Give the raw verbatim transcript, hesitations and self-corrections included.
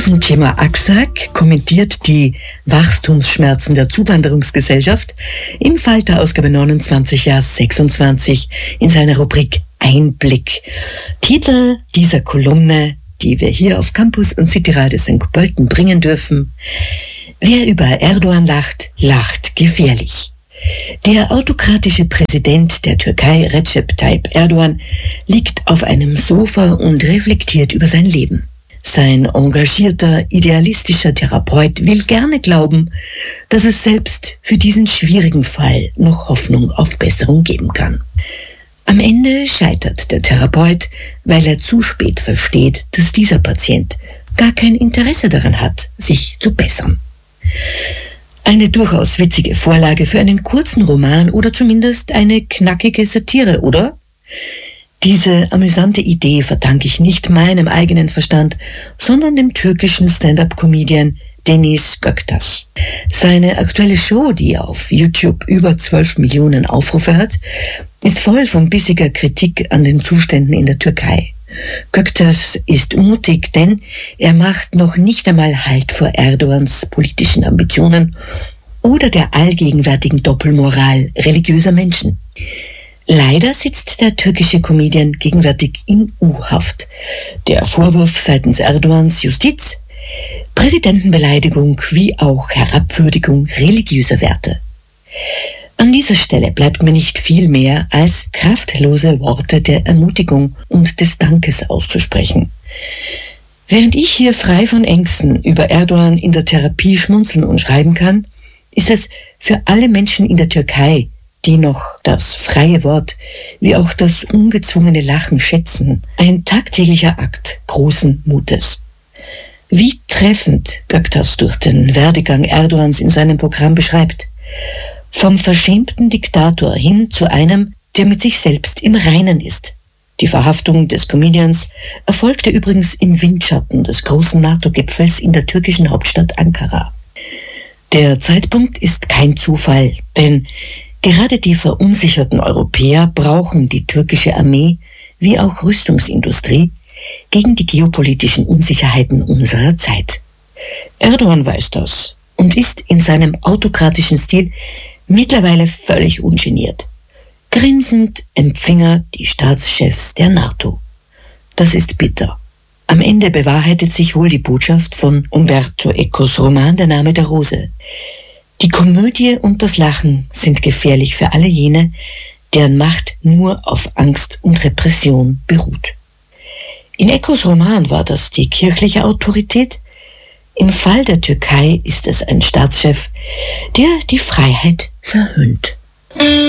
Gülsen Kemal-Aksak kommentiert die Wachstumsschmerzen der Zuwanderungsgesellschaft im Falter Ausgabe neunundzwanzig Jahr sechsundzwanzig in seiner Rubrik Einblick. Titel dieser Kolumne, die wir hier auf Campus und Cityradio Sankt Pölten bringen dürfen: Wer über Erdogan lacht, lacht gefährlich. Der autokratische Präsident der Türkei, Recep Tayyip Erdogan, liegt auf einem Sofa und reflektiert über sein Leben. Sein engagierter, idealistischer Therapeut will gerne glauben, dass es selbst für diesen schwierigen Fall noch Hoffnung auf Besserung geben kann. Am Ende scheitert der Therapeut, weil er zu spät versteht, dass dieser Patient gar kein Interesse daran hat, sich zu bessern. Eine durchaus witzige Vorlage für einen kurzen Roman oder zumindest eine knackige Satire, oder? Diese amüsante Idee verdanke ich nicht meinem eigenen Verstand, sondern dem türkischen Stand-up-Comedian Deniz Göktaş. Seine aktuelle Show, die auf YouTube über zwölf Millionen Aufrufe hat, ist voll von bissiger Kritik an den Zuständen in der Türkei. Göktaş ist mutig, denn er macht noch nicht einmal Halt vor Erdogans politischen Ambitionen oder der allgegenwärtigen Doppelmoral religiöser Menschen. Leider sitzt der türkische Comedian gegenwärtig in U-Haft. Der Vorwurf seitens Erdogans Justiz: Präsidentenbeleidigung wie auch Herabwürdigung religiöser Werte. An dieser Stelle bleibt mir nicht viel mehr, als kraftlose Worte der Ermutigung und des Dankes auszusprechen. Während ich hier frei von Ängsten über Erdogan in der Therapie schmunzeln und schreiben kann, ist es für alle Menschen in der Türkei, die noch das freie Wort wie auch das ungezwungene Lachen schätzen, ein tagtäglicher Akt großen Mutes. Wie treffend Göktaş durch den Werdegang Erdogans in seinem Programm beschreibt: Vom verschämten Diktator hin zu einem, der mit sich selbst im Reinen ist. Die Verhaftung des Comedians erfolgte übrigens im Windschatten des großen NATO-Gipfels in der türkischen Hauptstadt Ankara. Der Zeitpunkt ist kein Zufall, denn gerade die verunsicherten Europäer brauchen die türkische Armee wie auch Rüstungsindustrie gegen die geopolitischen Unsicherheiten unserer Zeit. Erdogan weiß das und ist in seinem autokratischen Stil mittlerweile völlig ungeniert. Grinsend empfing er die Staatschefs der NATO. Das ist bitter. Am Ende bewahrheitet sich wohl die Botschaft von Umberto Ecos Roman Der Name der Rose. Die Komödie und das Lachen sind gefährlich für alle jene, deren Macht nur auf Angst und Repression beruht. In Ecos Roman war das die kirchliche Autorität. Im Fall der Türkei ist es ein Staatschef, der die Freiheit verhöhnt.